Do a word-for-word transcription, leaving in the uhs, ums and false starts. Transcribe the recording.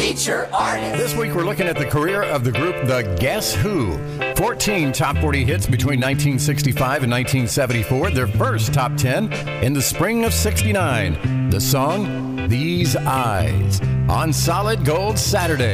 Feature Artist. This week we're looking at the career of the group The Guess Who. fourteen top forty hits between nineteen sixty-five and nineteen seventy-four. Their first top ten in the spring of sixty-nine. The song, These Eyes, on Solid Gold Saturday.